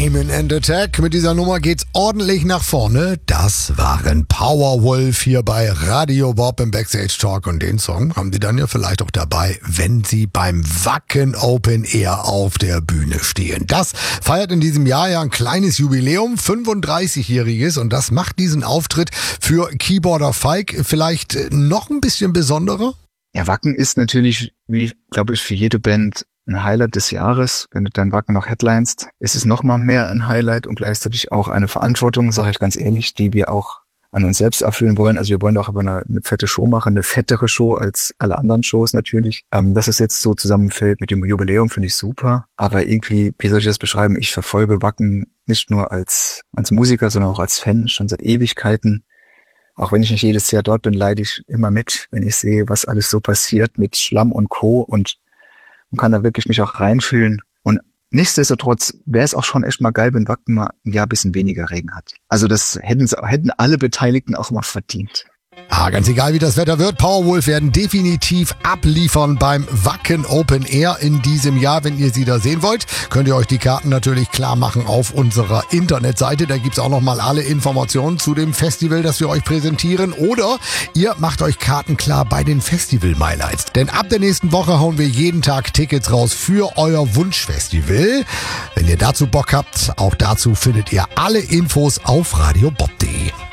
Amen and Attack. Mit dieser Nummer geht's ordentlich nach vorne. Das waren Powerwolf hier bei Radio Bob im Backstage Talk. Und den Song haben die dann ja vielleicht auch dabei, wenn sie beim Wacken Open Air auf der Bühne stehen. Das feiert in diesem Jahr ja ein kleines Jubiläum, 35-jähriges. Und das macht diesen Auftritt für Keyboarder Falk vielleicht noch ein bisschen besonderer. Ja, Wacken ist natürlich, wie glaube ich, für jede Band ein Highlight des Jahres. Wenn du dein Wacken noch headlinest, ist es noch mal mehr ein Highlight und gleichzeitig auch eine Verantwortung, sage ich ganz ehrlich, die wir auch an uns selbst erfüllen wollen. Also wir wollen auch aber eine fette Show machen, eine fettere Show als alle anderen Shows natürlich. Dass es jetzt so zusammenfällt mit dem Jubiläum, finde ich super. Aber irgendwie, wie soll ich das beschreiben? Ich verfolge Wacken nicht nur als Musiker, sondern auch als Fan schon seit Ewigkeiten. Auch wenn ich nicht jedes Jahr dort bin, leide ich immer mit, wenn ich sehe, was alles so passiert mit Schlamm und Co. und kann da wirklich mich auch reinfühlen. Und nichtsdestotrotz wäre es auch schon echt mal geil, wenn Wacken mal ein Jahr ein bisschen weniger Regen hat. Also das hätten alle Beteiligten auch mal verdient. Ganz egal wie das Wetter wird, Powerwolf werden definitiv abliefern beim Wacken Open Air in diesem Jahr. Wenn ihr sie da sehen wollt, könnt ihr euch die Karten natürlich klar machen auf unserer Internetseite. Da gibt's auch nochmal alle Informationen zu dem Festival, das wir euch präsentieren. Oder ihr macht euch Karten klar bei den Festival MyLights. Denn ab der nächsten Woche hauen wir jeden Tag Tickets raus für euer Wunschfestival. Wenn ihr dazu Bock habt, auch dazu findet ihr alle Infos auf radiobob.de.